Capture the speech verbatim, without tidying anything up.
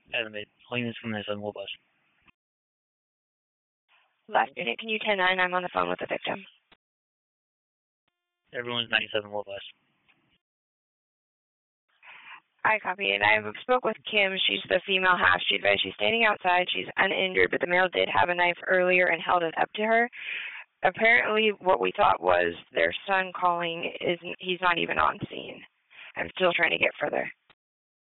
Adam, calling this from the seven Wolf Bus. Last unit, can you ten nine? I'm on the phone with the victim. Everyone's ninety-seven Wolf Bus. I copy it. I spoke with Kim. She's the female half. She advised she's standing outside. She's uninjured, but the male did have a knife earlier and held it up to her. Apparently, what we thought was their son calling isn't. He's not even on scene. I'm still trying to get further.